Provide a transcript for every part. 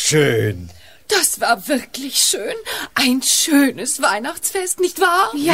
schön. Das war wirklich schön. Ein schönes Weihnachtsfest, nicht wahr? Ja.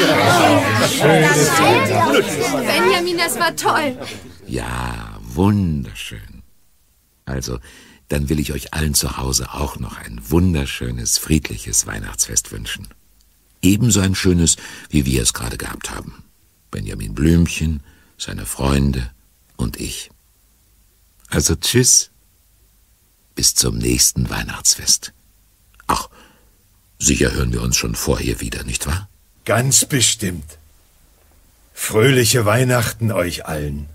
Benjamin, das war toll. Ja, wunderschön. Also, dann will ich euch allen zu Hause auch noch ein wunderschönes, friedliches Weihnachtsfest wünschen. Ebenso ein schönes, wie wir es gerade gehabt haben. Benjamin Blümchen, seine Freunde und ich. Also tschüss. Bis zum nächsten Weihnachtsfest. Ach, sicher hören wir uns schon vorher wieder, nicht wahr? Ganz bestimmt. Fröhliche Weihnachten euch allen.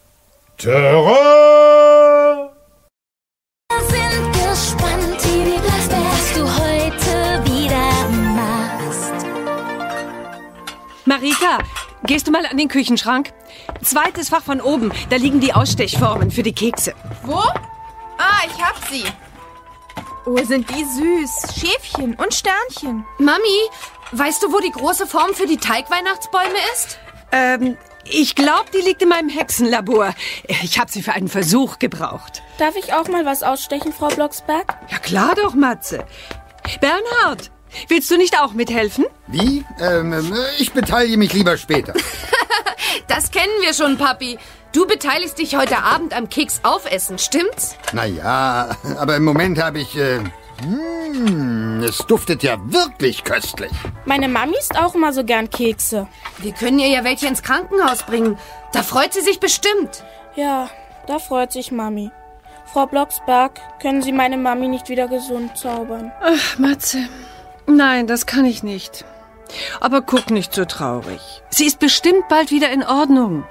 Terror! Wir sind gespannt, wie was du heute wieder machst. Marita, gehst du mal an den Küchenschrank? Zweites Fach von oben, da liegen die Ausstechformen für die Kekse. Wo? Ah, ich hab sie. Oh, sind die süß. Schäfchen und Sternchen. Mami, weißt du, wo die große Form für die Teigweihnachtsbäume ist? Ich glaube, die liegt in meinem Hexenlabor. Ich habe sie für einen Versuch gebraucht. Darf ich auch mal was ausstechen, Frau Blocksberg? Ja klar doch, Matze. Bernhard, willst du nicht auch mithelfen? Wie? Ich beteilige mich lieber später. Das kennen wir schon, Papi. Du beteiligst dich heute Abend am Keksaufessen, stimmt's? Naja, aber im Moment habe ich... es duftet ja wirklich köstlich. Meine Mami isst auch immer so gern Kekse. Wir können ihr ja welche ins Krankenhaus bringen. Da freut sie sich bestimmt. Ja, da freut sich Mami. Frau Blocksberg, können Sie meine Mami nicht wieder gesund zaubern? Ach, Matze, nein, das kann ich nicht. Aber guck nicht so traurig. Sie ist bestimmt bald wieder in Ordnung.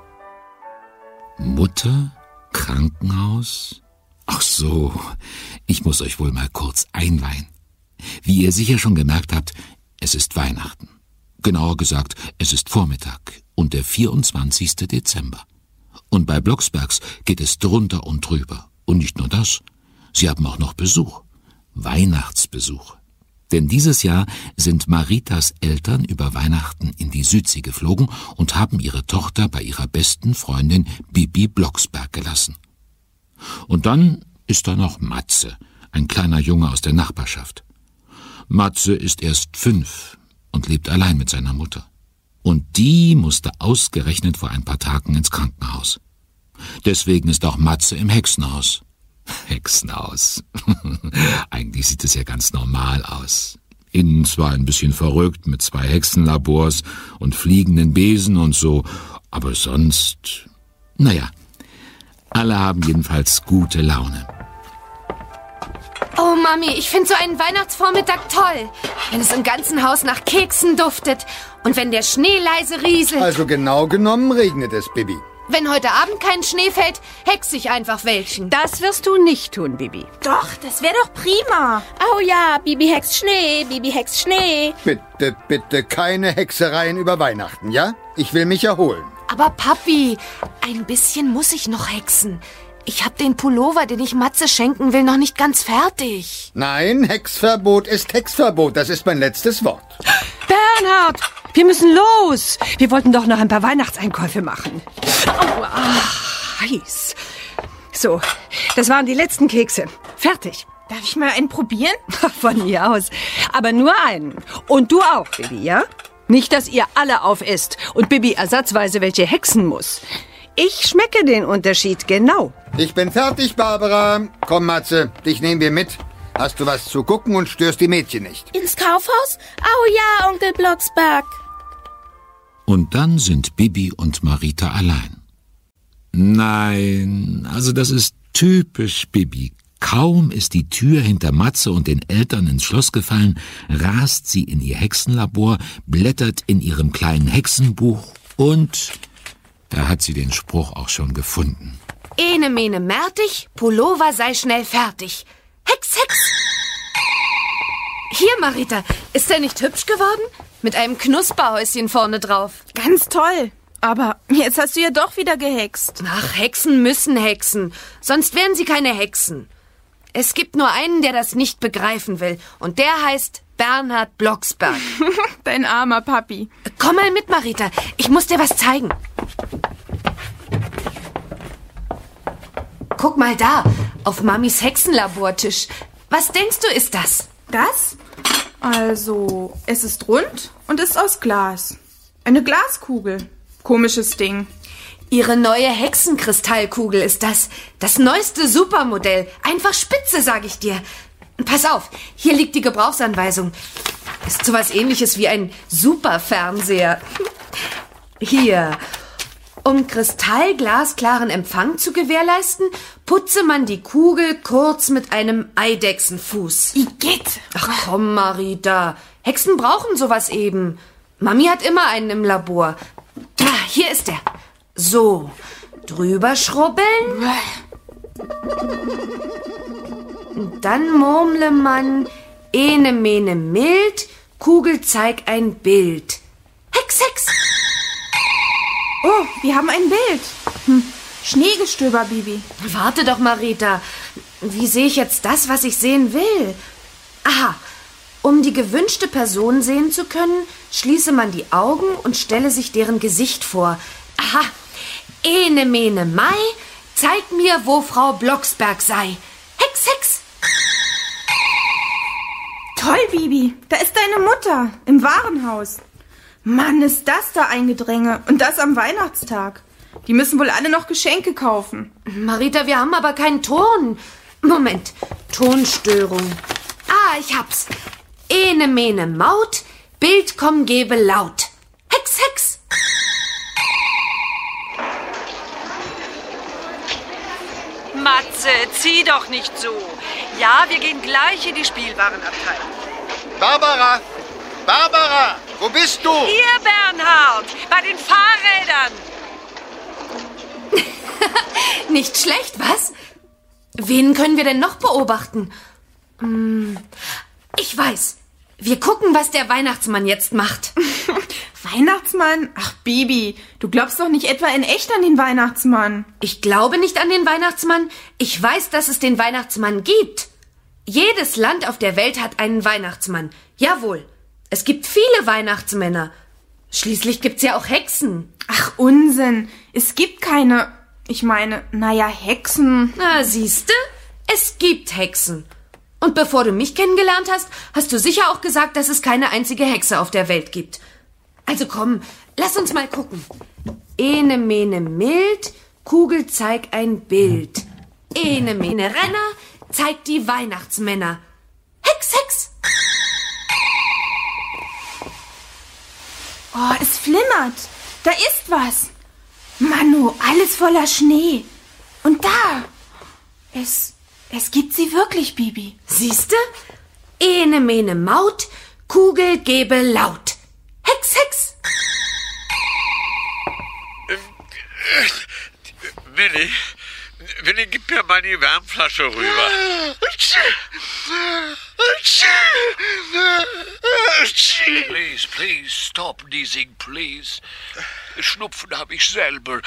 Mutter? Krankenhaus? Ach so, ich muss euch wohl mal kurz einweihen. Wie ihr sicher schon gemerkt habt, es ist Weihnachten. Genauer gesagt, es ist Vormittag und der 24. Dezember. Und bei Blocksbergs geht es drunter und drüber. Und nicht nur das, sie haben auch noch Besuch. Weihnachtsbesuch. Denn dieses Jahr sind Maritas Eltern über Weihnachten in die Südsee geflogen und haben ihre Tochter bei ihrer besten Freundin Bibi Blocksberg gelassen. Und dann ist da noch Matze, ein kleiner Junge aus der Nachbarschaft. Matze ist erst 5 und lebt allein mit seiner Mutter. Und die musste ausgerechnet vor ein paar Tagen ins Krankenhaus. Deswegen ist auch Matze im Hexenhaus. Hexenhaus. Eigentlich sieht es ja ganz normal aus. Innen zwar ein bisschen verrückt mit 2 Hexenlabors und fliegenden Besen und so, aber sonst... Naja, alle haben jedenfalls gute Laune. Oh, Mami, ich finde so einen Weihnachtsvormittag toll. Wenn es im ganzen Haus nach Keksen duftet und wenn der Schnee leise rieselt. Also genau genommen regnet es, Bibi. Wenn heute Abend kein Schnee fällt, hexe ich einfach welchen. Das wirst du nicht tun, Bibi. Doch, das wäre doch prima. Oh ja, Bibi hext Schnee, Bibi hext Schnee. Bitte, bitte keine Hexereien über Weihnachten, ja? Ich will mich erholen. Aber Papi, ein bisschen muss ich noch hexen. Ich hab den Pullover, den ich Matze schenken will, noch nicht ganz fertig. Nein, Hexverbot ist Hexverbot. Das ist mein letztes Wort. Bernhard, wir müssen los. Wir wollten doch noch ein paar Weihnachtseinkäufe machen. Oh, heiß. So, das waren die letzten Kekse. Fertig. Darf ich mal einen probieren? Von mir aus. Aber nur einen. Und du auch, Bibi, ja? Nicht, dass ihr alle aufesst und Bibi ersatzweise welche hexen muss. Ich schmecke den Unterschied genau. Ich bin fertig, Barbara. Komm, Matze, dich nehmen wir mit. Hast du was zu gucken und störst die Mädchen nicht? Ins Kaufhaus? Oh ja, Onkel Blocksberg. Und dann sind Bibi und Marita allein. Nein, also das ist typisch Bibi. Kaum ist die Tür hinter Matze und den Eltern ins Schloss gefallen, rast sie in ihr Hexenlabor, blättert in ihrem kleinen Hexenbuch und da hat sie den Spruch auch schon gefunden. Ene mene mertig, Pullover sei schnell fertig. Hex, Hex! Hier, Marita, ist der nicht hübsch geworden? Mit einem Knusperhäuschen vorne drauf. Ganz toll. Aber jetzt hast du ja doch wieder gehext. Ach, Hexen müssen hexen. Sonst wären sie keine Hexen. Es gibt nur einen, der das nicht begreifen will. Und der heißt Bernhard Blocksberg. Dein armer Papi. Komm mal mit, Marita. Ich muss dir was zeigen. Guck mal da, auf Mamis Hexenlabortisch. Was denkst du, ist das? Das? Also, es ist rund und ist aus Glas. Eine Glaskugel. Komisches Ding. Ihre neue Hexenkristallkugel ist das. Das neueste Supermodell. Einfach spitze, sag ich dir. Pass auf, hier liegt die Gebrauchsanweisung. Ist sowas Ähnliches wie ein Superfernseher. Hier. Um kristallglasklaren Empfang zu gewährleisten, putze man die Kugel kurz mit einem Eidechsenfuß. Igitt! Ach komm, Marita. Hexen brauchen sowas eben. Mami hat immer einen im Labor. Hier ist er. So, drüber schrubbeln. Und dann murmle man ene mene mild, Kugel zeig ein Bild. Hex, Hex! Oh, wir haben ein Bild. Schneegestöber, Bibi. Warte doch, Marita. Wie sehe ich jetzt das, was ich sehen will? Aha. Um die gewünschte Person sehen zu können, schließe man die Augen und stelle sich deren Gesicht vor. Aha. Ene mene Mai, zeig mir, wo Frau Blocksberg sei. Hex, Hex! Toll, Bibi. Da ist deine Mutter im Warenhaus. Mann, ist das da ein Gedränge. Und das am Weihnachtstag. Die müssen wohl alle noch Geschenke kaufen. Marita, wir haben aber keinen Ton. Moment, Tonstörung. Ich hab's. Ene mene Maut, Bild komm gebe laut. Hex, Hex! Matze, zieh doch nicht so. Ja, wir gehen gleich in die Spielwarenabteilung. Barbara! Barbara! Wo bist du? Hier, Bernhard, bei den Fahrrädern. Nicht schlecht, was? Wen können wir denn noch beobachten? Ich weiß. Wir gucken, was der Weihnachtsmann jetzt macht. Weihnachtsmann? Ach, Bibi, du glaubst doch nicht etwa in echt an den Weihnachtsmann. Ich glaube nicht an den Weihnachtsmann. Ich weiß, dass es den Weihnachtsmann gibt. Jedes Land auf der Welt hat einen Weihnachtsmann. Jawohl. Es gibt viele Weihnachtsmänner. Schließlich gibt's ja auch Hexen. Ach, Unsinn. Es gibt keine... Ich meine, Hexen. Na, siehste? Es gibt Hexen. Und bevor du mich kennengelernt hast, hast du sicher auch gesagt, dass es keine einzige Hexe auf der Welt gibt. Also komm, lass uns mal gucken. Ene mene mild, Kugel zeig ein Bild. Ene mene Renner, zeigt die Weihnachtsmänner. Hex, Hex! Oh, es flimmert. Da ist was. Manu, alles voller Schnee. Und da. Es gibt sie wirklich, Bibi. Siehste? Ene mene Maut, Kugel gebe laut. Hex, Hex! Willi, gib mir mal die Wärmflasche rüber. Please, stop sneezing, please. Schnupfen habe ich selber.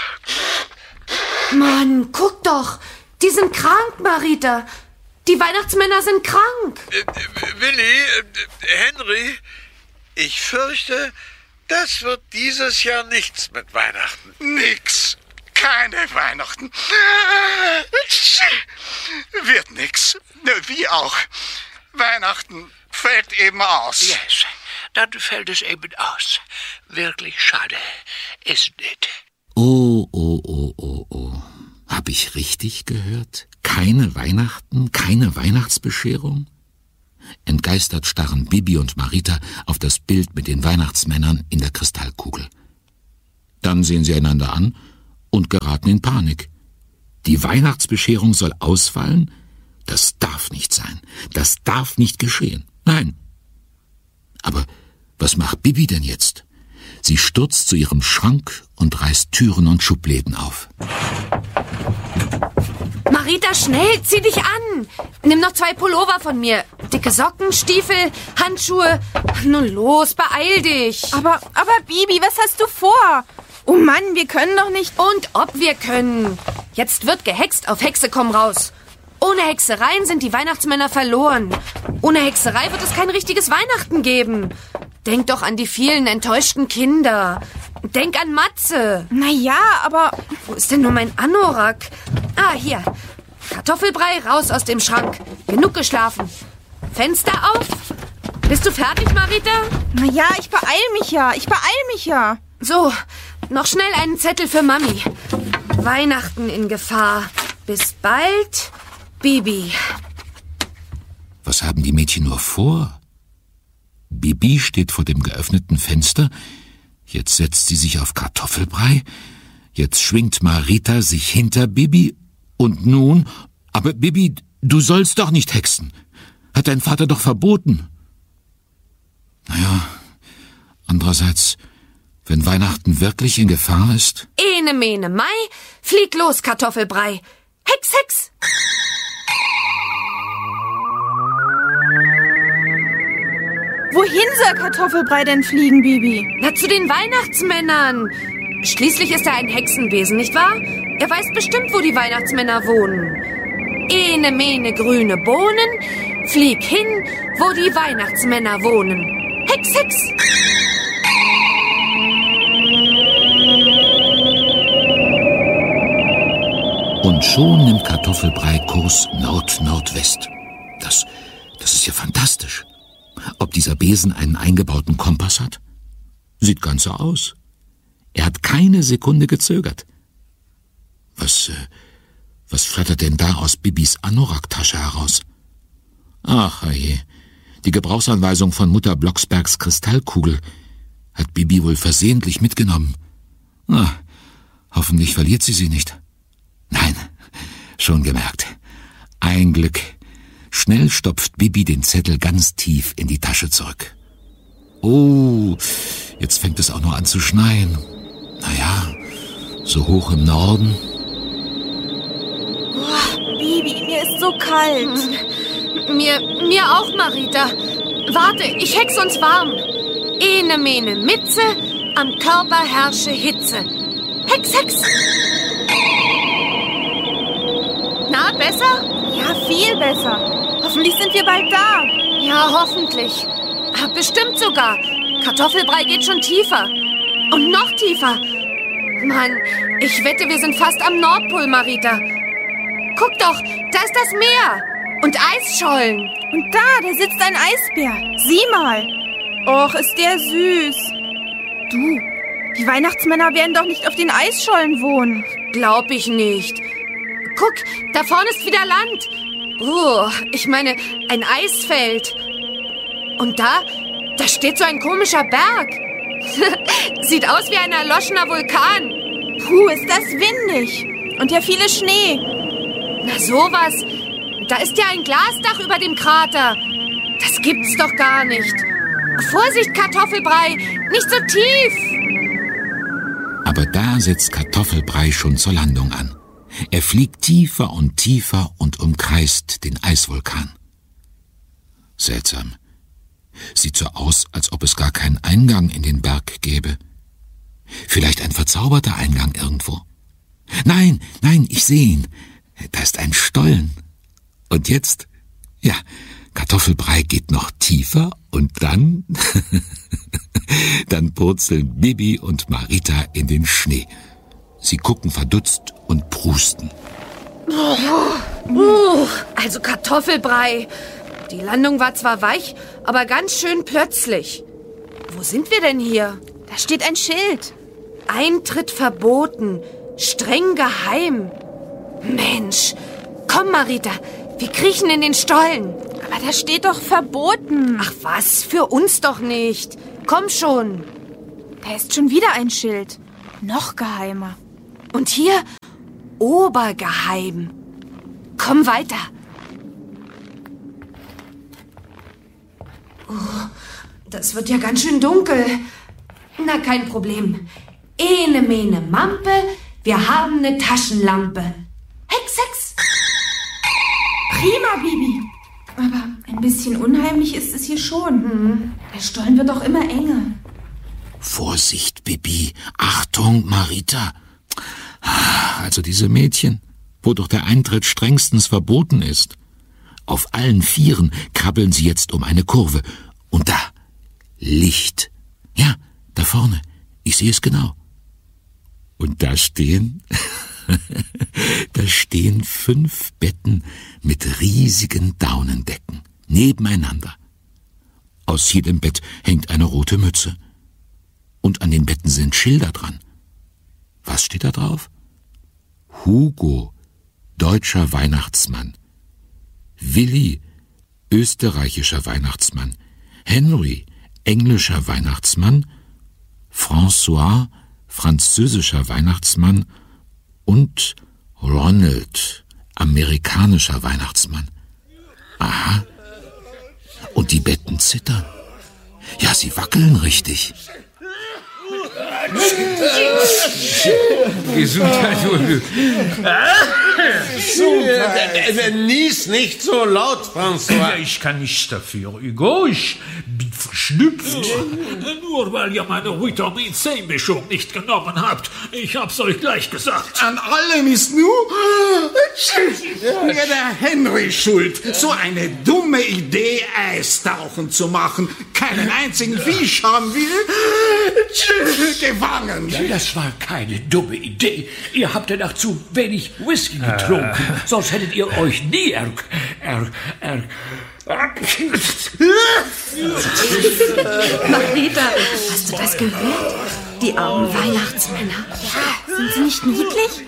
Mann, guck doch. Die sind krank, Marita. Die Weihnachtsmänner sind krank. Willi, Henry, ich fürchte, das wird dieses Jahr nichts mit Weihnachten. Nix. Keine Weihnachten. Wird nix. Wie auch. Weihnachten fällt eben aus. Yes, dann fällt es eben aus. Wirklich schade. Ist nicht. Oh. Hab ich richtig gehört? Keine Weihnachten, keine Weihnachtsbescherung? Entgeistert starren Bibi und Marita auf das Bild mit den Weihnachtsmännern in der Kristallkugel. Dann sehen sie einander an und geraten in Panik. Die Weihnachtsbescherung soll ausfallen? Das darf nicht sein. Das darf nicht geschehen. Nein. Aber was macht Bibi denn jetzt? Sie stürzt zu ihrem Schrank und reißt Türen und Schubläden auf. Marita, schnell, zieh dich an. Nimm noch 2 Pullover von mir. Dicke Socken, Stiefel, Handschuhe. Nun los, beeil dich. Aber Bibi, was hast du vor? Oh Mann, wir können doch nicht... Und ob wir können. Jetzt wird gehext, auf Hexe komm raus. Ohne Hexereien sind die Weihnachtsmänner verloren. Ohne Hexerei wird es kein richtiges Weihnachten geben. Denk doch an die vielen enttäuschten Kinder. Denk an Matze. Na ja, aber... Wo ist denn nur mein Anorak? Hier. Kartoffelbrei, raus aus dem Schrank. Genug geschlafen. Fenster auf. Bist du fertig, Marita? Na ja, ich beeil mich ja. So, noch schnell einen Zettel für Mami. Weihnachten in Gefahr. Bis bald, Bibi. Was haben die Mädchen nur vor? Bibi steht vor dem geöffneten Fenster. Jetzt setzt sie sich auf Kartoffelbrei. Jetzt schwingt Marita sich hinter Bibi. Und nun? Aber Bibi, du sollst doch nicht hexen. Hat dein Vater doch verboten. Naja, andererseits, wenn Weihnachten wirklich in Gefahr ist... Ene, mene, Mai, flieg los, Kartoffelbrei. Hex, Hex! Wohin soll Kartoffelbrei denn fliegen, Bibi? Na, zu den Weihnachtsmännern. Schließlich ist er ein Hexenwesen, nicht wahr? Er weiß bestimmt, wo die Weihnachtsmänner wohnen. Ene, mene, grüne Bohnen, flieg hin, wo die Weihnachtsmänner wohnen. Hex, Hex! Und schon nimmt Kartoffelbrei Kurs Nord-Nordwest. Das ist ja fantastisch. Ob dieser Besen einen eingebauten Kompass hat? Sieht ganz so aus. Er hat keine Sekunde gezögert. Was flattert denn da aus Bibis Anorak-Tasche heraus? Ach, herrje, die Gebrauchsanweisung von Mutter Blocksbergs Kristallkugel hat Bibi wohl versehentlich mitgenommen. Na, hoffentlich verliert sie nicht. Nein, schon gemerkt. Ein Glück. Schnell stopft Bibi den Zettel ganz tief in die Tasche zurück. Oh, jetzt fängt es auch noch an zu schneien. Naja, so hoch im Norden. Oh, Bibi, mir ist so kalt. Mir auch, Marita. Warte, ich hex uns warm. Ene, mene, Mitze, am Körper herrsche Hitze. Hex, Hex! Na, besser? Ja, viel besser. Hoffentlich sind wir bald da. Ja, hoffentlich. Bestimmt sogar. Kartoffelbrei geht schon tiefer. Und noch tiefer. Mann, ich wette, wir sind fast am Nordpol, Marita. Guck doch, da ist das Meer. Und Eisschollen. Und da sitzt ein Eisbär. Sieh mal. Och, ist der süß. Du, die Weihnachtsmänner werden doch nicht auf den Eisschollen wohnen. Glaub ich nicht. Guck, da vorne ist wieder Land. Ich meine, ein Eisfeld. Und da steht so ein komischer Berg. Sieht aus wie ein erloschener Vulkan. Puh, ist das windig. Und ja viele Schnee. Na sowas. Da ist ja ein Glasdach über dem Krater. Das gibt's doch gar nicht. Vorsicht, Kartoffelbrei, nicht so tief. Aber da setzt Kartoffelbrei schon zur Landung an. Er fliegt tiefer und tiefer und umkreist den Eisvulkan. Seltsam. Sieht so aus, als ob es gar keinen Eingang in den Berg gäbe. Vielleicht ein verzauberter Eingang irgendwo. Nein, ich sehe ihn. Da ist ein Stollen. Und jetzt? Ja, Kartoffelbrei geht noch tiefer und dann... dann purzeln Bibi und Marita in den Schnee. Sie gucken verdutzt und prusten. Also Kartoffelbrei. Die Landung war zwar weich, aber ganz schön plötzlich. Wo sind wir denn hier? Da steht ein Schild. Eintritt verboten. Streng geheim. Mensch. Komm, Marita. Wir kriechen in den Stollen. Aber da steht doch verboten. Ach was, für uns doch nicht. Komm schon. Da ist schon wieder ein Schild. Noch geheimer. Und hier obergeheim. Komm weiter. Das wird ja ganz schön dunkel. Na, kein Problem. Ene, mene, Mampe, wir haben eine Taschenlampe. Hex, Hex. Prima, Bibi. Aber ein bisschen unheimlich ist es hier schon. Der Stollen wird doch immer enger. Vorsicht, Bibi. Achtung, Marita. Also diese Mädchen, wo doch der Eintritt strengstens verboten ist. Auf allen Vieren krabbeln sie jetzt um eine Kurve. Und da, Licht. Ja, da vorne. Ich sehe es genau. Und da stehen Da stehen 5 Betten mit riesigen Daunendecken nebeneinander. Aus jedem Bett hängt eine rote Mütze. Und an den Betten sind Schilder dran. Was steht da drauf? Hugo, deutscher Weihnachtsmann. Willi, österreichischer Weihnachtsmann. Henry, englischer Weihnachtsmann. François, französischer Weihnachtsmann. Und Ronald, amerikanischer Weihnachtsmann. Aha. Und die Betten zittern. Ja, sie wackeln richtig. Gesundheit. Nies nicht so laut, François. Ich kann nichts dafür, Hugo. Ich bin verschnupft. Nur weil ihr meine Vitamin C-Mischung nicht genommen habt. Ich hab's euch gleich gesagt. An allem ist nur der Henry schuld. So eine dumme Idee, Eistauchen zu machen. Keinen einzigen Fisch haben will. Gefangen. Ja, das war keine dumme Idee. Ihr habt danach zu wenig Whisky getrunken. Sonst hättet ihr euch nie Marita, hast du das gehört? Die armen Weihnachtsmänner. Ja, sind sie nicht niedlich?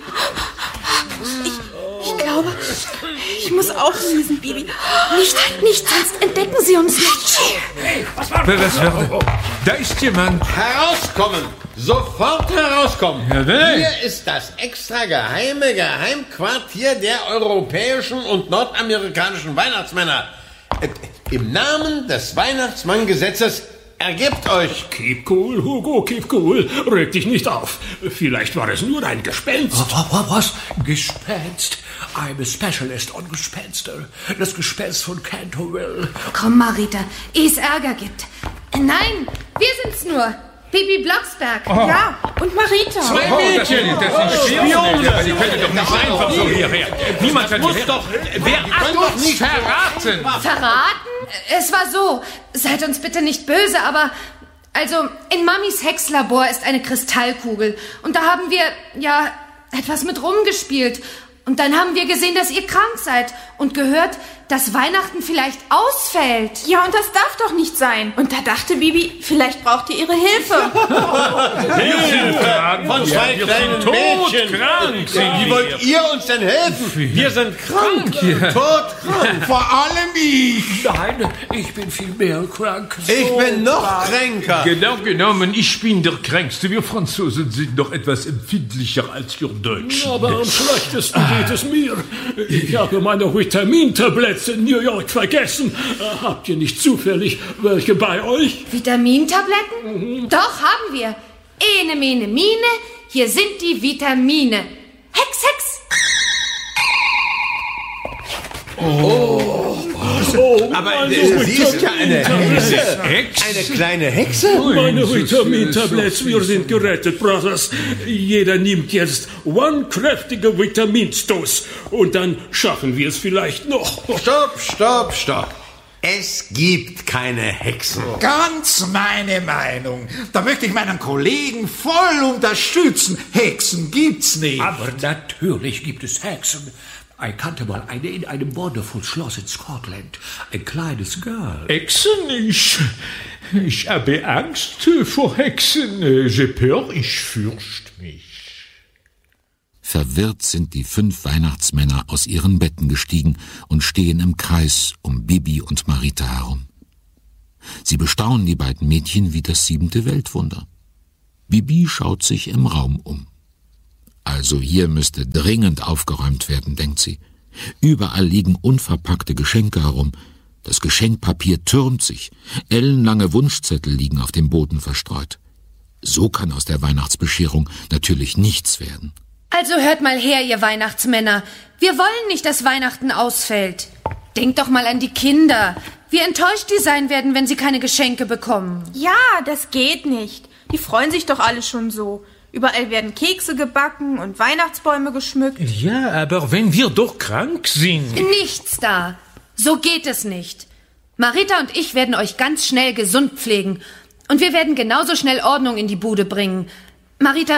Ich glaube, ich muss auch niesen, Bibi. Nicht, sonst entdecken sie uns nicht. Was war das? Da ist jemand. Herauskommen! Sofort herauskommen! Ja, wer? Hier ist das extra geheime Geheimquartier der europäischen und nordamerikanischen Weihnachtsmänner. Im Namen des Weihnachtsmanngesetzes ergebt euch! Keep cool, Hugo, keep cool. Reg dich nicht auf. Vielleicht war es nur ein Gespenst. Was? Gespenst? I'm a specialist on Gespenster. Das Gespenst von Canterville. Komm, Marita, ehe es Ärger gibt. Nein, wir sind's nur. Bibi Blocksberg. Oh. Ja, und Marita. Zwei Mädchen. Das sind Spione. Die können doch nicht einfach so hierher. Niemand kann hierher. Wer hat uns nicht verraten? Verraten? Es war so. Seid uns bitte nicht böse, aber... Also, in Mamis Hexlabor ist eine Kristallkugel. Und da haben wir, ja, etwas mit rumgespielt. Und dann haben wir gesehen, dass ihr krank seid. Und gehört, dass Weihnachten vielleicht ausfällt. Ja, und das darf doch nicht sein. Und da dachte Bibi, vielleicht braucht ihr ihre Hilfe. Wir sind krank. Von zwei kleinen Mädchen. Wie wollt ihr uns denn helfen? Wir sind krank. Todkrank. Vor allem ich. Nein, ich bin viel mehr krank. Ich bin noch kränker. Genau genommen, ich bin der Kränkste. Wir Franzosen sind noch etwas empfindlicher als wir Deutschen. Aber am schlechtesten geht es mir. Ich habe meine Vitamintabletten in New York vergessen. Habt ihr nicht zufällig welche bei euch? Vitamintabletten? Doch, haben wir. Ene, mene, mine. Hier sind die Vitamine. Hex, Hex. Aber sie ist ja eine Hexe. Eine kleine Hexe? Meine Vitamintabletts, wir sind gerettet, Brothers. Jeder nimmt jetzt one kräftige Vitaminstoß. Und dann schaffen wir es vielleicht noch. Stopp. Es gibt keine Hexen. Ganz meine Meinung. Da möchte ich meinen Kollegen voll unterstützen. Hexen gibt's nicht. Aber natürlich gibt es Hexen. Ich kannte mal eine in einem wonderful Schloss in Scotland. Ein kleines Girl. Hexen? Ich habe Angst vor Hexen. J'ai peur, ich fürchte mich. Verwirrt sind die 5 Weihnachtsmänner aus ihren Betten gestiegen und stehen im Kreis um Bibi und Marita herum. Sie bestaunen die beiden Mädchen wie das 7. Weltwunder. Bibi schaut sich im Raum um. Also hier müsste dringend aufgeräumt werden, denkt sie. Überall liegen unverpackte Geschenke herum. Das Geschenkpapier türmt sich. Ellenlange Wunschzettel liegen auf dem Boden verstreut. So kann aus der Weihnachtsbescherung natürlich nichts werden. Also hört mal her, ihr Weihnachtsmänner. Wir wollen nicht, dass Weihnachten ausfällt. Denkt doch mal an die Kinder. Wie enttäuscht die sein werden, wenn sie keine Geschenke bekommen. Ja, das geht nicht. Die freuen sich doch alle schon so. Überall werden Kekse gebacken und Weihnachtsbäume geschmückt. Ja, aber wenn wir doch krank sind. Nichts da. So geht es nicht. Marita und ich werden euch ganz schnell gesund pflegen. Und wir werden genauso schnell Ordnung in die Bude bringen. Marita,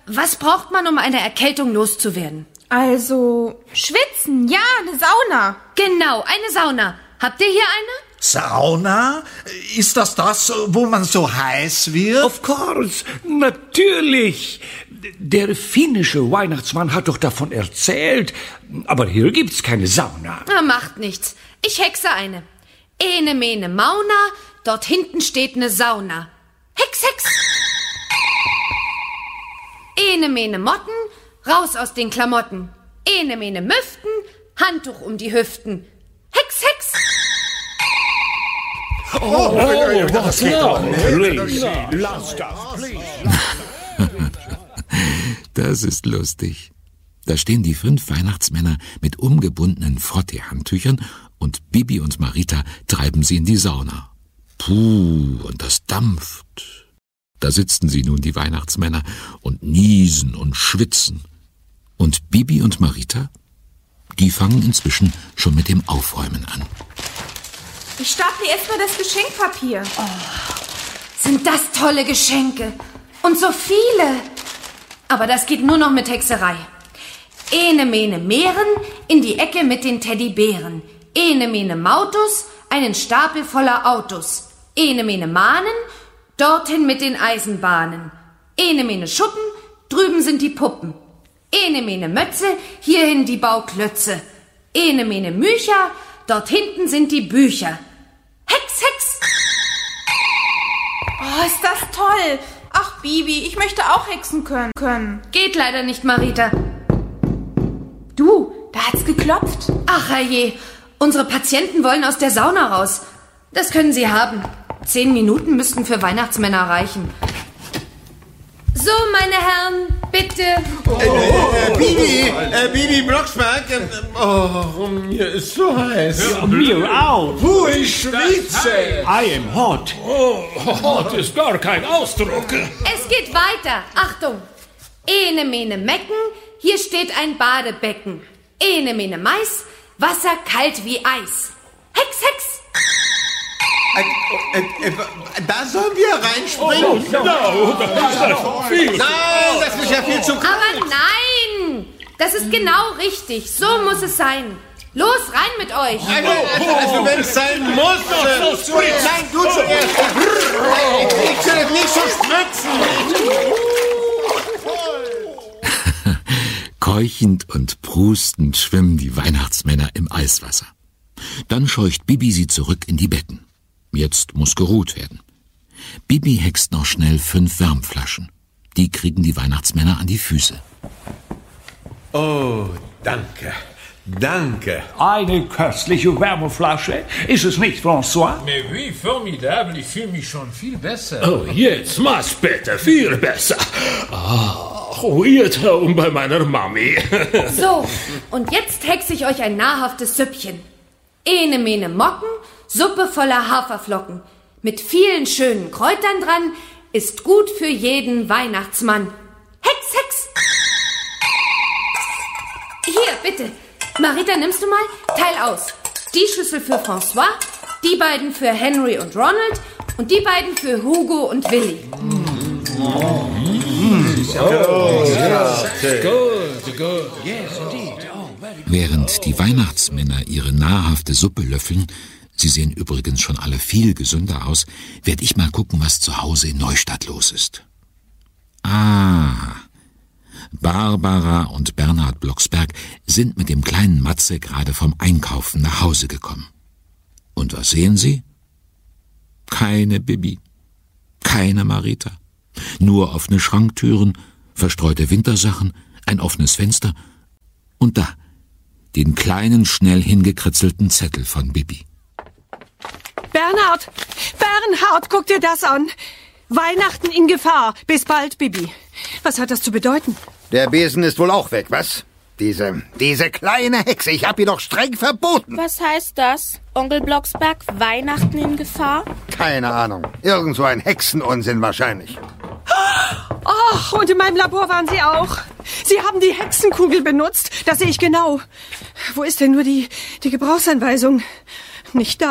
Was braucht man, um eine Erkältung loszuwerden? Also, schwitzen, ja, eine Sauna. Genau, eine Sauna. Habt ihr hier eine? Sauna? Ist das, wo man so heiß wird? Of course, natürlich. Der finnische Weihnachtsmann hat doch davon erzählt. Aber hier gibt's keine Sauna. Na, macht nichts. Ich hexe eine. Ene, mene, Mauna, dort hinten steht ne Sauna. Hex, Hex! Ene, mene, Motten, raus aus den Klamotten. Ene, mene, Müften, Handtuch um die Hüften. Hex, Hex! Was lass das, please. Das ist lustig. Da stehen die 5 Weihnachtsmänner mit umgebundenen Frottee-Handtüchern und Bibi und Marita treiben sie in die Sauna. Puh, und das dampft. Da sitzen sie nun, die Weihnachtsmänner, und niesen und schwitzen. Und Bibi und Marita, die fangen inzwischen schon mit dem Aufräumen an. Ich staple erstmal das Geschenkpapier. Sind das tolle Geschenke. Und so viele. Aber das geht nur noch mit Hexerei. Ene, mene, Meeren, in die Ecke mit den Teddybären. Ene, mene, Mautus, einen Stapel voller Autos. Ene, mene, Mahnen, dorthin mit den Eisenbahnen. Ene, mene, Schuppen, drüben sind die Puppen. Ene, mene, Mötze, hierhin die Bauklötze. Ene, mene, Mücher, dort hinten sind die Bücher. Hex, Hex! Oh, ist das toll. Ach, Bibi, ich möchte auch hexen können. Geht leider nicht, Marita. Du, da hat's geklopft. Ach, herrje, unsere Patienten wollen aus der Sauna raus. Das können sie haben. 10 Minuten müssten für Weihnachtsmänner reichen. So, meine Herren, bitte. Bibi Blocksberg. Mir ist so heiß. Mir auch. Ich schwitze. I am hot. Hot ist gar kein Ausdruck. Es geht weiter. Achtung. Ene, mene, Mecken, hier steht ein Badebecken. Ene, mene, Mais, Wasser kalt wie Eis. Hex, Hex! Da sollen wir reinspringen? Nein, das ist ja viel zu kalt. Aber nein! Das ist genau richtig. So muss es sein. Los, rein mit euch. Also wenn es sein muss. Nein, du zuerst. Ich will nicht so spritzen. Keuchend und prustend schwimmen die Weihnachtsmänner im Eiswasser. Dann scheucht Bibi sie zurück in die Betten. Jetzt muss geruht werden. Bibi hext noch schnell 5 Wärmflaschen. Die kriegen die Weihnachtsmänner an die Füße. Oh, danke. Danke. Eine köstliche Wärmeflasche. Ist es nicht, François? Mais oui, formidable. Ich fühle mich schon viel besser. Oh, jetzt mach's bitte. Viel besser. Ruhiert herum bei meiner Mami. So, und jetzt hexe ich euch ein nahrhaftes Süppchen. Ene, mene, Mocken, Suppe voller Haferflocken. Mit vielen schönen Kräutern dran, ist gut für jeden Weihnachtsmann. Hex, Hex! Hier, bitte. Marita, nimmst du mal? Teil aus. Die Schüssel für François, die beiden für Henry und Ronald und die beiden für Hugo und Willi. Während die Weihnachtsmänner ihre nahrhafte Suppe löffeln, sie sehen übrigens schon alle viel gesünder aus, werde ich mal gucken, was zu Hause in Neustadt los ist. Barbara und Bernhard Blocksberg sind mit dem kleinen Matze gerade vom Einkaufen nach Hause gekommen. Und was sehen sie? Keine Bibi, keine Marita, nur offene Schranktüren, verstreute Wintersachen, ein offenes Fenster und da, den kleinen, schnell hingekritzelten Zettel von Bibi. Bernhard, guck dir das an. Weihnachten in Gefahr. Bis bald, Bibi. Was hat das zu bedeuten? Der Besen ist wohl auch weg, was? Diese kleine Hexe, ich hab ihr doch streng verboten. Was heißt das? Onkel Blocksberg, Weihnachten in Gefahr? Keine Ahnung. Irgend so ein Hexenunsinn wahrscheinlich. Ach, und in meinem Labor waren Sie auch. Sie haben die Hexenkugel benutzt. Das sehe ich genau. Wo ist denn nur die Gebrauchsanweisung? Nicht da.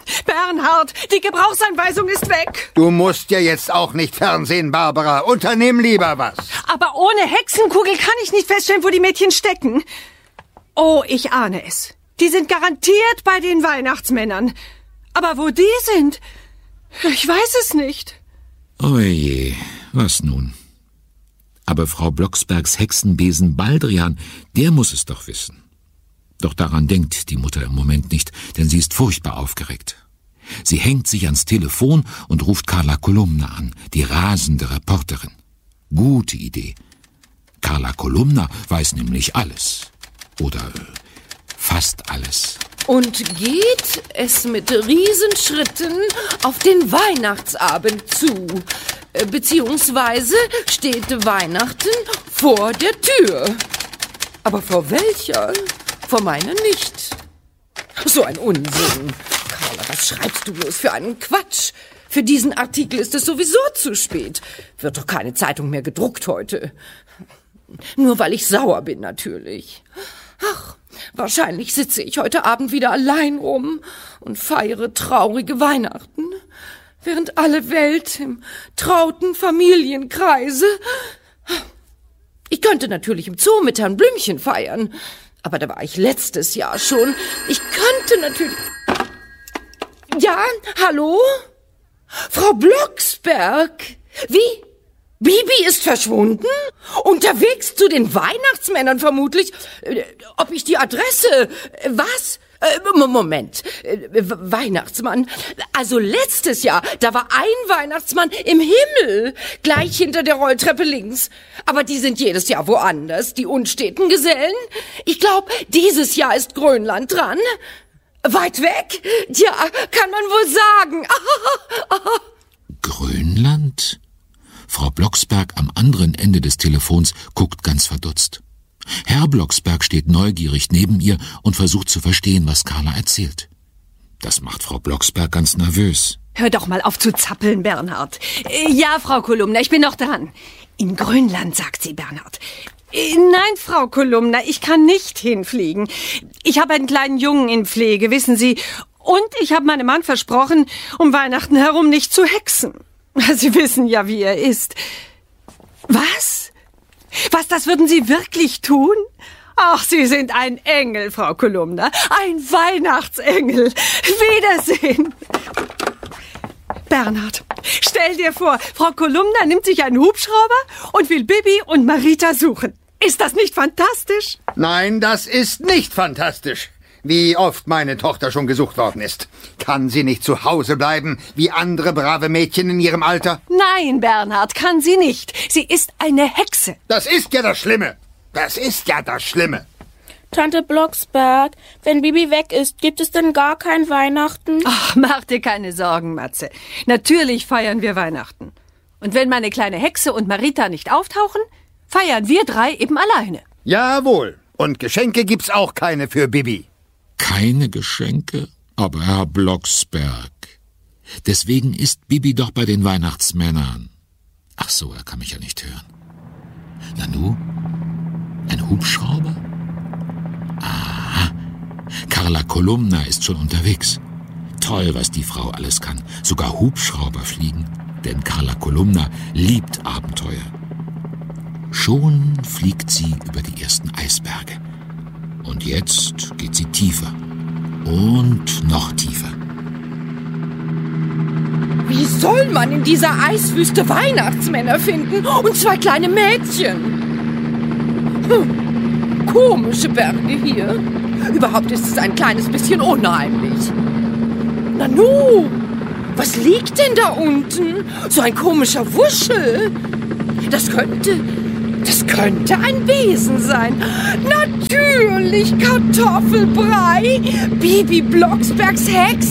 Bernhard, die Gebrauchsanweisung ist weg. Du musst ja jetzt auch nicht fernsehen, Barbara. Unternimm lieber was. Aber ohne Hexenkugel kann ich nicht feststellen, wo die Mädchen stecken. Oh, ich ahne es. Die sind garantiert bei den Weihnachtsmännern. Aber wo die sind, ich weiß es nicht. Oje, was nun? Aber Frau Blocksbergs Hexenbesen Baldrian, der muss es doch wissen. Doch daran denkt die Mutter im Moment nicht, denn sie ist furchtbar aufgeregt. Sie hängt sich ans Telefon und ruft Carla Kolumna an, die rasende Reporterin. Gute Idee. Carla Kolumna weiß nämlich alles. Oder fast alles. Und geht es mit Riesenschritten auf den Weihnachtsabend zu. Beziehungsweise steht Weihnachten vor der Tür. Aber vor welcher? Vor meiner nicht. So ein Unsinn. Carla, was schreibst du bloß für einen Quatsch? Für diesen Artikel ist es sowieso zu spät. Wird doch keine Zeitung mehr gedruckt heute. Nur weil ich sauer bin, natürlich. Ach, wahrscheinlich sitze ich heute Abend wieder allein rum und feiere traurige Weihnachten, während alle Welt im trauten Familienkreise. Ich könnte natürlich im Zoo mit Herrn Blümchen feiern, aber da war ich letztes Jahr schon. Ich könnte natürlich... Ja, hallo? Frau Blocksberg? Wie? Bibi ist verschwunden? Unterwegs zu den Weihnachtsmännern vermutlich? Ob ich die Adresse... Was? Moment. Weihnachtsmann. Also letztes Jahr, da war ein Weihnachtsmann im Himmel, gleich hinter der Rolltreppe links. Aber die sind jedes Jahr woanders, die unsteten Gesellen. Ich glaube, dieses Jahr ist Grönland dran. Weit weg? Tja, kann man wohl sagen. Grönland? Frau Blocksberg am anderen Ende des Telefons guckt ganz verdutzt. Herr Blocksberg steht neugierig neben ihr und versucht zu verstehen, was Carla erzählt. Das macht Frau Blocksberg ganz nervös. Hör doch mal auf zu zappeln, Bernhard. Ja, Frau Kolumna, ich bin noch dran. In Grönland, sagt sie, Bernhard. Nein, Frau Kolumna, ich kann nicht hinfliegen. Ich habe einen kleinen Jungen in Pflege, wissen Sie. Und ich habe meinem Mann versprochen, um Weihnachten herum nicht zu hexen. Sie wissen ja, wie er ist. Was? Was, das würden Sie wirklich tun? Ach, Sie sind ein Engel, Frau Kolumna. Ein Weihnachtsengel. Wiedersehen. Bernhard, stell dir vor, Frau Kolumna nimmt sich einen Hubschrauber und will Bibi und Marita suchen. Ist das nicht fantastisch? Nein, das ist nicht fantastisch. Wie oft meine Tochter schon gesucht worden ist. Kann sie nicht zu Hause bleiben, wie andere brave Mädchen in ihrem Alter? Nein, Bernhard, kann sie nicht. Sie ist eine Hexe. Das ist ja das Schlimme. Das ist ja das Schlimme. Tante Blocksberg, wenn Bibi weg ist, gibt es denn gar kein Weihnachten? Ach, mach dir keine Sorgen, Matze. Natürlich feiern wir Weihnachten. Und wenn meine kleine Hexe und Marita nicht auftauchen, feiern wir drei eben alleine. Jawohl. Und Geschenke gibt's auch keine für Bibi. Keine Geschenke? Aber Herr Blocksberg. Deswegen ist Bibi doch bei den Weihnachtsmännern. Ach so, er kann mich ja nicht hören. Nanu? Ein Hubschrauber? Aha. Carla Kolumna ist schon unterwegs. Toll, was die Frau alles kann. Sogar Hubschrauber fliegen. Denn Carla Kolumna liebt Abenteuer. Schon fliegt sie über die ersten Eisberge. Und jetzt geht sie tiefer. Und noch tiefer. Wie soll man in dieser Eiswüste Weihnachtsmänner finden und zwei kleine Mädchen? Komische Berge hier. Überhaupt ist es ein kleines bisschen unheimlich. Nanu, was liegt denn da unten? So ein komischer Wuschel. Das könnte ein Besen sein. Natürlich Kartoffelbrei. Bibi Blocksbergs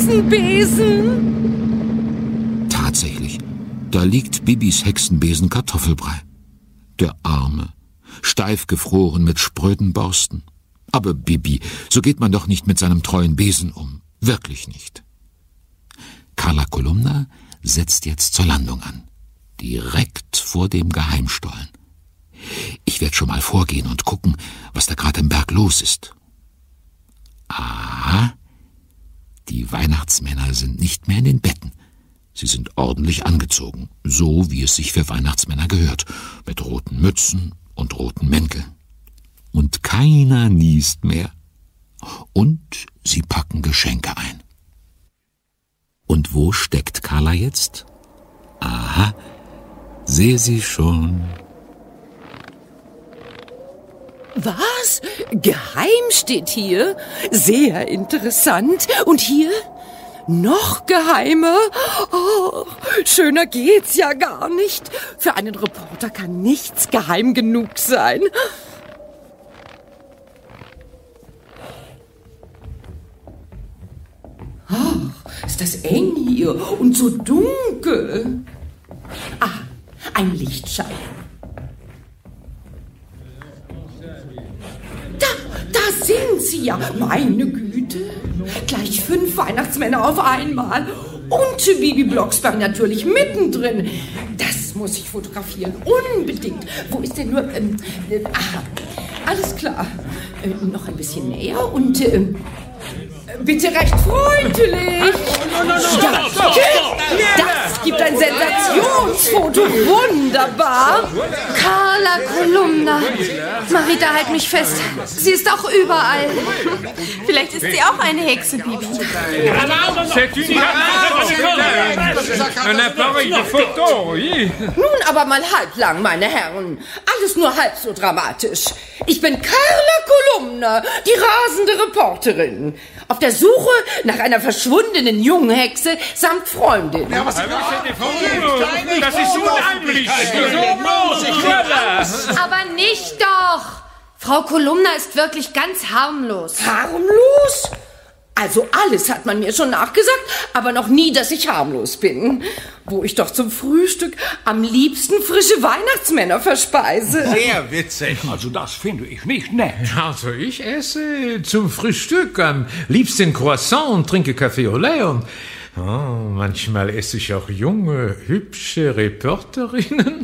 Hexenbesen. Tatsächlich, da liegt Bibis Hexenbesen Kartoffelbrei. Der Arme, steif gefroren mit spröden Borsten. Aber Bibi, so geht man doch nicht mit seinem treuen Besen um. Wirklich nicht. Carla Kolumna setzt jetzt zur Landung an. Direkt vor dem Geheimstollen. Ich werde schon mal vorgehen und gucken, was da gerade im Berg los ist. Aha, die Die Weihnachtsmänner sind nicht mehr in den Betten. Sie sind ordentlich angezogen, so wie es sich für Weihnachtsmänner gehört, mit roten Mützen und roten Mänteln. Und keiner niest mehr. Und sie packen Geschenke ein. Und wo steckt Carla jetzt? Aha, sehe sie schon. Was? Geheim steht hier? Sehr interessant. Und hier? Noch geheimer? Oh, schöner geht's ja gar nicht. Für einen Reporter kann nichts geheim genug sein. Ach, ist das eng hier und so dunkel. Ah, ein Lichtschein. Da sind sie ja. Meine Güte. Gleich 5 Weihnachtsmänner auf einmal. Und Bibi Blocksberg natürlich mittendrin. Das muss ich fotografieren. Unbedingt. Wo ist denn nur... aha. Alles klar. Noch ein bisschen näher und... bitte recht freundlich. Das gibt ein Sensationsfoto. Wunderbar. Carla Kolumna. Marita, halt mich fest. Sie ist auch überall. Vielleicht ist sie auch eine Hexe, Bibi. Nun aber mal halblang, meine Herren. Alles nur halb so dramatisch. Ich bin Carla Kolumna, die rasende Reporterin. Auf der Suche nach einer verschwundenen jungen Hexe samt Freundin. Ja, das ist unheimlich. Aber nicht doch. Frau Kolumna ist wirklich ganz harmlos. Harmlos? Also alles hat man mir schon nachgesagt, aber noch nie, dass ich harmlos bin. Wo ich doch zum Frühstück am liebsten frische Weihnachtsmänner verspeise. Sehr witzig. Also das finde ich nicht nett. Also ich esse zum Frühstück am liebsten Croissant und trinke Kaffee au lait und manchmal esse ich auch junge, hübsche Reporterinnen.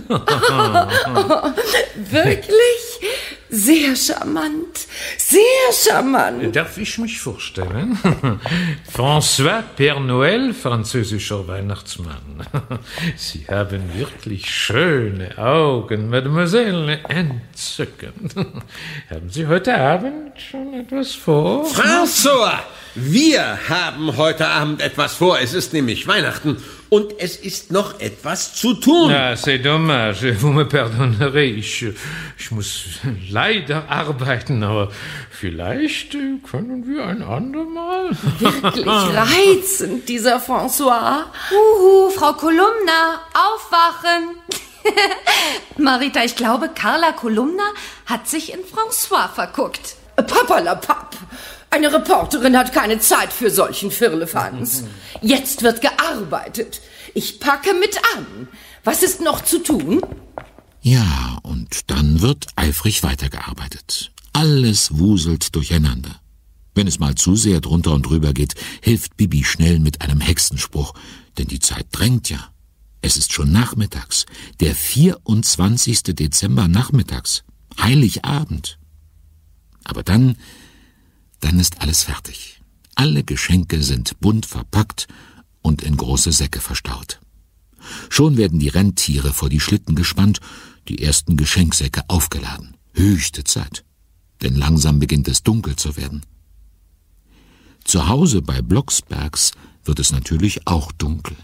Wirklich? Sehr charmant. Sehr charmant. Darf ich mich vorstellen? François Père Noël, französischer Weihnachtsmann. Sie haben wirklich schöne Augen, Mademoiselle. Entzückend. Haben Sie heute Abend schon etwas vor? François, wir haben heute Abend etwas vor. Es ist nämlich Weihnachten und es ist noch etwas zu tun. Ah, c'est dommage. Vous me pardonnerez. Ich muss leider arbeiten, aber vielleicht können wir ein andermal. Wirklich reizend, dieser François. Frau Kolumna, aufwachen. Marita, ich glaube, Carla Kolumna hat sich in François verguckt. Papperlapapp. Eine Reporterin hat keine Zeit für solchen Firlefanz. Jetzt wird gearbeitet. Ich packe mit an. Was ist noch zu tun? Ja, und dann wird eifrig weitergearbeitet. Alles wuselt durcheinander. Wenn es mal zu sehr drunter und drüber geht, hilft Bibi schnell mit einem Hexenspruch, denn die Zeit drängt ja. Es ist schon nachmittags, der 24. Dezember nachmittags, Heiligabend. Aber dann ist alles fertig. Alle Geschenke sind bunt verpackt und in große Säcke verstaut. Schon werden die Renntiere vor die Schlitten gespannt, die ersten Geschenksäcke aufgeladen. Höchste Zeit, denn langsam beginnt es dunkel zu werden. Zu Hause bei Blocksbergs wird es natürlich auch dunkel.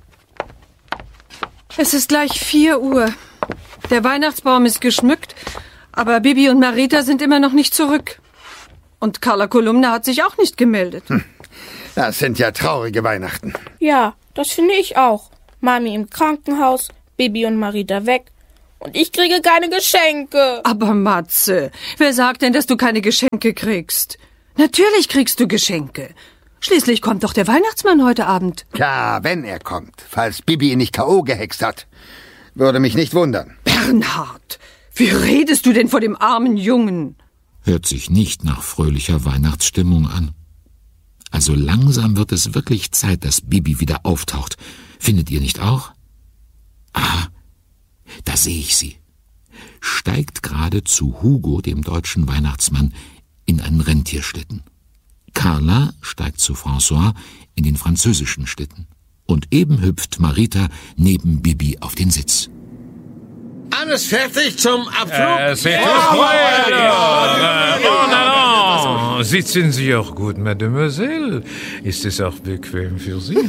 Es ist gleich 4 Uhr. Der Weihnachtsbaum ist geschmückt, aber Bibi und Marita sind immer noch nicht zurück. Und Carla Kolumna hat sich auch nicht gemeldet. Das sind ja traurige Weihnachten. Ja, das finde ich auch. Mami im Krankenhaus, Bibi und Marita weg. Und ich kriege keine Geschenke. Aber Matze, wer sagt denn, dass du keine Geschenke kriegst? Natürlich kriegst du Geschenke. Schließlich kommt doch der Weihnachtsmann heute Abend. Ja, wenn er kommt, falls Bibi ihn nicht K.O. gehext hat. Würde mich nicht wundern. Bernhard, wie redest du denn vor dem armen Jungen? Hört sich nicht nach fröhlicher Weihnachtsstimmung an. Also langsam wird es wirklich Zeit, dass Bibi wieder auftaucht. Findet ihr nicht auch? Ah, da sehe ich sie. Steigt gerade zu Hugo, dem deutschen Weihnachtsmann, in einen Rentierschlitten. Carla steigt zu François in den französischen Schlitten. Und eben hüpft Marita neben Bibi auf den Sitz. Alles fertig zum Abflug? Sitzen Sie auch gut, Mademoiselle? Ist es auch bequem für Sie?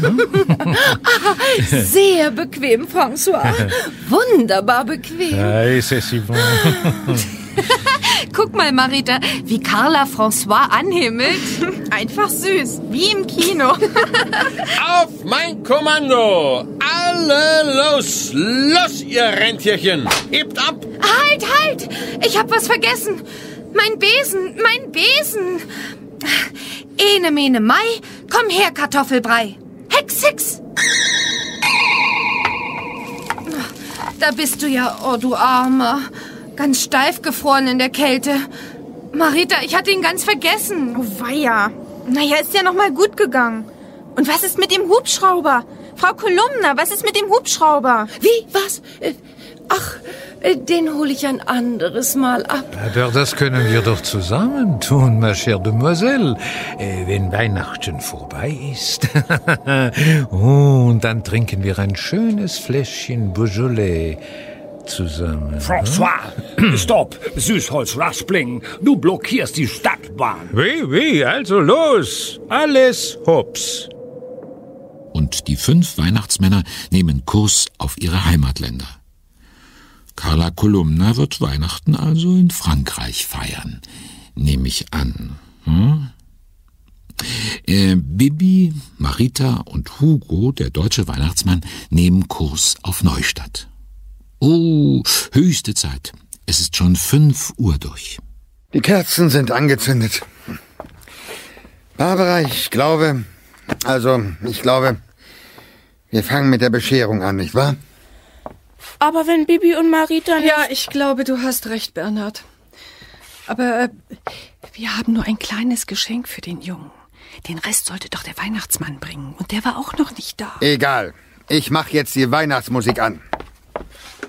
Sehr bequem, François. Wunderbar bequem. C'est si bon. Guck mal, Marita, wie Carla François anhimmelt. Einfach süß, wie im Kino. Auf mein Kommando! Alle los! Los, ihr Rentierchen! Hebt ab! Halt! Ich hab was vergessen. Mein Besen. Ene, mene, Mai, komm her, Kartoffelbrei. Hex. Da bist du ja, oh du Armer. Ganz steif gefroren in der Kälte. Marita, ich hatte ihn ganz vergessen. Oh weia. Naja, ist ja noch mal gut gegangen. Und was ist mit dem Hubschrauber? Frau Kolumna, was ist mit dem Hubschrauber? Wie? Was? Den hole ich ein anderes Mal ab. Aber das können wir doch zusammen tun, ma chère Demoiselle, wenn Weihnachten vorbei ist. Und dann trinken wir ein schönes Fläschchen Beaujolais zusammen. François, stopp, Süßholzraspling, du blockierst die Stadtbahn. Oui, also los, alles hops. Und die 5 Weihnachtsmänner nehmen Kurs auf ihre Heimatländer. Carla Kolumna wird Weihnachten also in Frankreich feiern, nehme ich an. Bibi, Marita und Hugo, der deutsche Weihnachtsmann, nehmen Kurs auf Neustadt. Oh, höchste Zeit. Es ist schon 5 Uhr durch. Die Kerzen sind angezündet. Barbara, ich glaube, wir fangen mit der Bescherung an, nicht wahr? Aber wenn Bibi und Marita nicht... Ja, ich glaube, du hast recht, Bernhard. Aber wir haben nur ein kleines Geschenk für den Jungen. Den Rest sollte doch der Weihnachtsmann bringen. Und der war auch noch nicht da. Egal. Ich mache jetzt die Weihnachtsmusik an.